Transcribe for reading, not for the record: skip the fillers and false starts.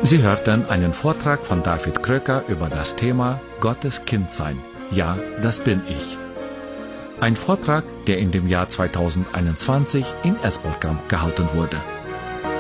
Sie hörten einen Vortrag von David Kröker über das Thema Gottes Kind sein. Ja, das bin ich. Ein Vortrag, der in dem Jahr 2021 in Espelkamp gehalten wurde.